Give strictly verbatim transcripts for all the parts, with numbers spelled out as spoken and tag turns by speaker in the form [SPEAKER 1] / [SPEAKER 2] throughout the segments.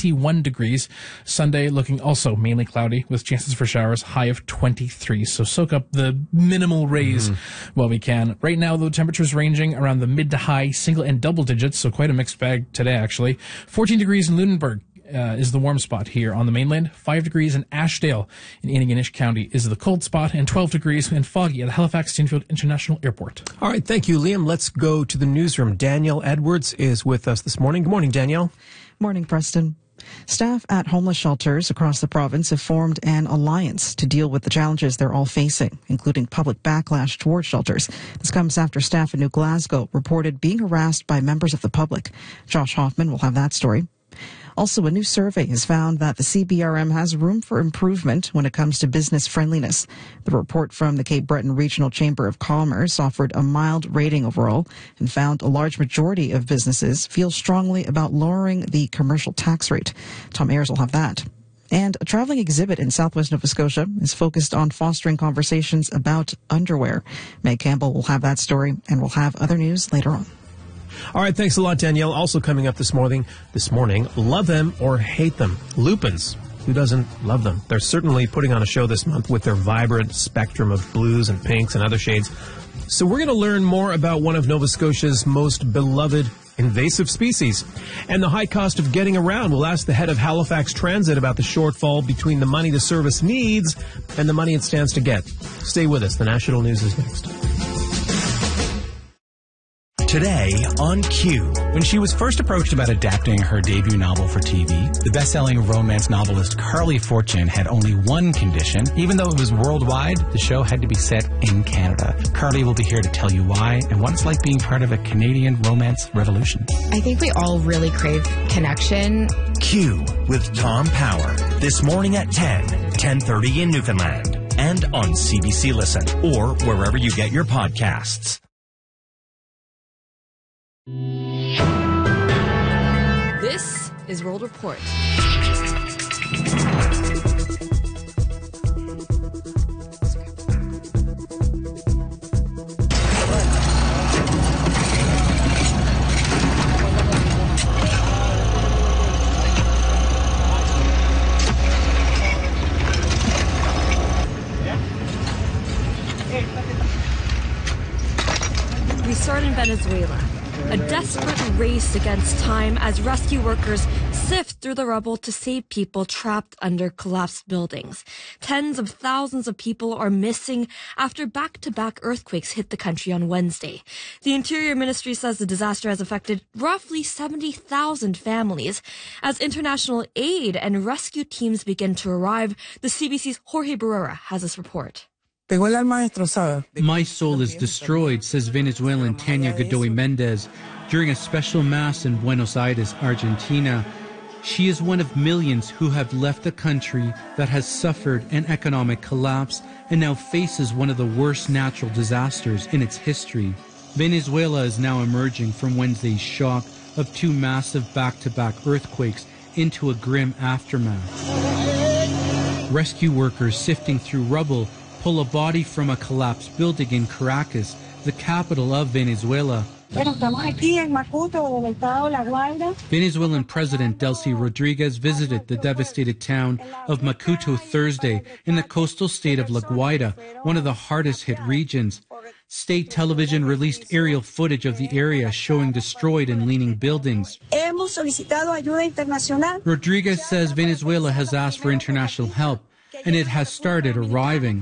[SPEAKER 1] twenty-one degrees. Sunday looking also mainly cloudy with chances for showers, high of twenty-three. So soak up the minimal rays mm-hmm. while we can. Right now, though, temperatures ranging around the mid to high single and double digits, so quite a mixed bag today, actually. fourteen degrees in Lunenburg. Uh, is the warm spot here on the mainland. Five degrees in Ashdale in Antigonish County is the cold spot, and twelve degrees and foggy at the Halifax-Steinfeld International Airport.
[SPEAKER 2] All right, thank you, Liam. Let's go to the newsroom. Danielle Edwards is with us this morning. Good morning, Danielle.
[SPEAKER 3] Morning, Preston. Staff at homeless shelters across the province have formed an alliance to deal with the challenges they're all facing, including public backlash towards shelters. This comes after staff in New Glasgow reported being harassed by members of the public. Josh Hoffman will have that story. Also, a new survey has found that the C B R M has room for improvement when it comes to business friendliness. The report from the Cape Breton Regional Chamber of Commerce offered a mild rating overall and found a large majority of businesses feel strongly about lowering the commercial tax rate. Tom Ayers will have that. And a traveling exhibit in southwest Nova Scotia is focused on fostering conversations about underwear. Meg Campbell will have that story, and we'll have other news later on.
[SPEAKER 2] All right, thanks a lot, Danielle. Also coming up this morning, this morning, love them or hate them. Lupins. Who doesn't love them? They're certainly putting on a show this month with their vibrant spectrum of blues and pinks and other shades. So we're going to learn more about one of Nova Scotia's most beloved invasive species. And the high cost of getting around. We'll ask the head of Halifax Transit about the shortfall between the money the service needs and the money it stands to get. Stay with us. The national news is next.
[SPEAKER 4] Today on Q.
[SPEAKER 5] When she was first approached about adapting her debut novel for T V, the best-selling romance novelist Carly Fortune had only one condition. Even though it was worldwide, the show had to be set in Canada. Carly will be here to tell you why and what it's like being part of a Canadian romance revolution.
[SPEAKER 6] I think we all really crave connection.
[SPEAKER 4] Q with Tom Power. This morning at ten, ten thirty in Newfoundland. And on C B C Listen or wherever you get your podcasts.
[SPEAKER 7] This is World Report. We start in Venezuela. A desperate race against time as rescue workers sift through the rubble to save people trapped under collapsed buildings. Tens of thousands of people are missing after back-to-back earthquakes hit the country on Wednesday. The Interior Ministry says the disaster has affected roughly seventy thousand families. As international aid and rescue teams begin to arrive, the C B C's Jorge Barrera has this report.
[SPEAKER 8] My soul is destroyed, says Venezuelan Tania Godoy Mendez during a special mass in Buenos Aires, Argentina. She is one of millions who have left a country that has suffered an economic collapse and now faces one of the worst natural disasters in its history. Venezuela is now emerging from Wednesday's shock of two massive back-to-back earthquakes into a grim aftermath. Rescue workers sifting through rubble pull a body from a collapsed building in Caracas, the capital of Venezuela. Venezuelan President Delcy Rodriguez visited the devastated town of Macuto Thursday in the coastal state of La Guaira, one of the hardest hit regions. State television released aerial footage of the area showing destroyed and leaning buildings. Rodriguez says Venezuela has asked for international help, and it has started arriving.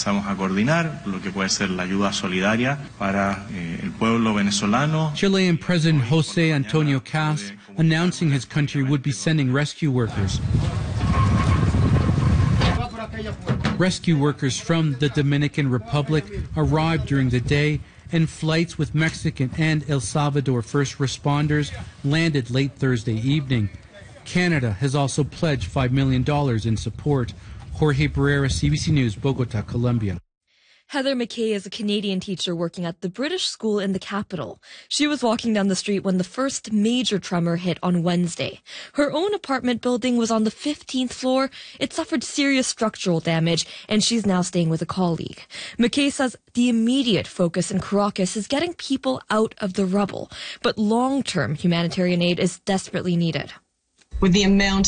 [SPEAKER 8] Chilean President Jose Antonio Cast announcing his country would be sending rescue workers. Rescue workers from the Dominican Republic arrived during the day, and flights with Mexican and El Salvador first responders landed late Thursday evening. Canada has also pledged five million dollars in support. Jorge Barrera, C B C News, Bogota, Colombia.
[SPEAKER 7] Heather McKay is a Canadian teacher working at the British school in the capital. She was walking down the street when the first major tremor hit on Wednesday. Her own apartment building was on the fifteenth floor. It suffered serious structural damage, and she's now staying with a colleague. McKay says the immediate focus in Caracas is getting people out of the rubble, but long-term humanitarian aid is desperately needed.
[SPEAKER 9] With the amount